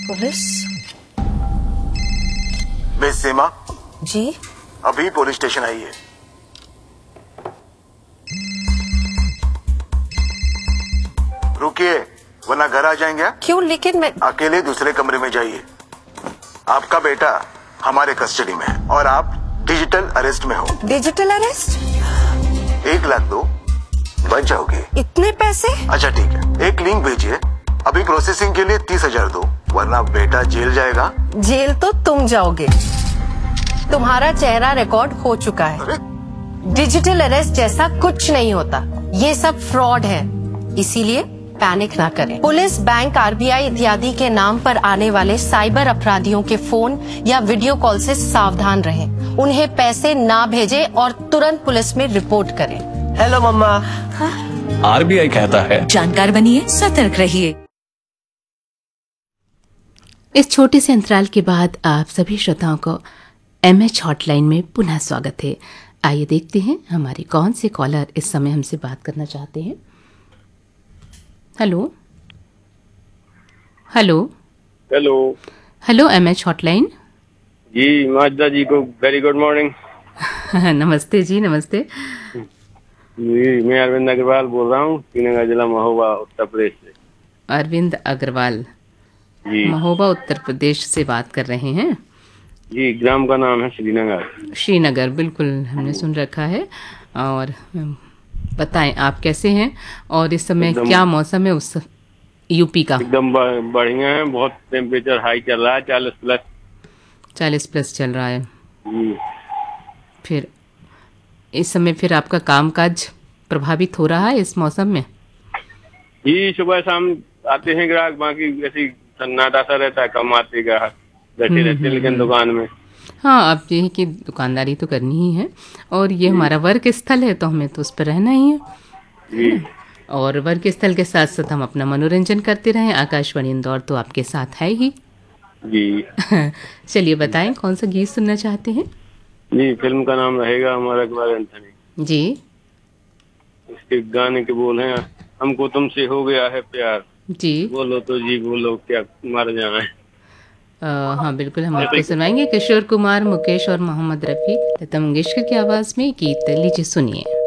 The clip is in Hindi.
पुलिस? मिस सीमा जी? अभी पुलिस स्टेशन आई है। रुकिए वरना घर आ जाएंगे। क्यों? लेकिन मैं अकेले दूसरे कमरे में जाइए। आपका बेटा हमारे कस्टडी में है और आप डिजिटल अरेस्ट में हो। Digital arrest? 1 लाख दो, बच जाओगे। इतने पैसे? अच्छा ठीक है, एक लिंक भेजिए। अभी प्रोसेसिंग के लिए 30,000 दो, वरना बेटा जेल जाएगा। जेल तो तुम जाओगे। तुम्हारा चेहरा रिकॉर्ड हो चुका है। अरे डिजिटल अरेस्ट जैसा कुछ नहीं होता, ये सब फ्रॉड है। इसीलिए पैनिक ना करें। पुलिस, बैंक, आरबीआई इत्यादि के नाम पर आने वाले साइबर अपराधियों के फोन या वीडियो कॉल से सावधान रहें। उन्हें पैसे ना भेजें और तुरंत पुलिस में रिपोर्ट करें। हेलो मम्मा। आरबीआई कहता है जानकार बनिए, सतर्क रहिए। इस छोटे से अंतराल के बाद आप सभी श्रोताओं को एमएच हॉटलाइन में पुनः स्वागत है। आइए देखते हैं हमारे कौन से कॉलर इस समय हमसे बात करना चाहते हैं। Hello hello hello hello MH hotline. जी माजदा जी को वेरी गुड मॉर्निंग। नमस्ते जी, नमस्ते जी, मैं अरविंद अग्रवाल बोल रहा हूँ, श्रीनगर जिला महोबा उत्तर प्रदेश से। अरविंद अग्रवाल जी महोबा उत्तर प्रदेश से बात कर रहे हैं। जी, ग्राम का नाम है श्रीनगर। श्रीनगर, बिल्कुल हमने सुन रखा है। और बताएं आप कैसे हैं और इस समय क्या मौसम है उस यूपी का? एकदम बढ़िया है, बहुत टेम्परेचर हाई चल रहा है, 40 प्लस। 40 प्लस चल रहा है। जी फिर इस समय फिर आपका कामकाज प्रभावित हो रहा है इस मौसम में? जी, सुबह शाम आते हैं ग्राहक, बाकी ऐसी सन्नाटा सा रहता है, कम आते ग्राहक, बैठे रहते लेकिन दुकान में। हाँ, अब ये है कि दुकानदारी तो करनी ही है और ये हमारा वर्क स्थल है तो हमें तो उस पर रहना ही है जी। और वर्क स्थल के साथ साथ हम अपना मनोरंजन करते रहें। आकाशवाणी इंदौर तो आपके साथ है ही। जी चलिए बताएं कौन सा गीत सुनना चाहते हैं? जी, फिल्म का नाम रहेगा हमारा अकबर एंथनी जी। इसके गाने के बोल हैं, हमको तुमसे हो गया है प्यार, जी बोलो तो जी बोलो क्या मर जाए। हाँ बिल्कुल, हम आपको सुनाएंगे। किशोर कुमार, मुकेश और मोहम्मद रफ़ी, लता मंगेशकर की आवाज़ में गीत, लीजिए सुनिए।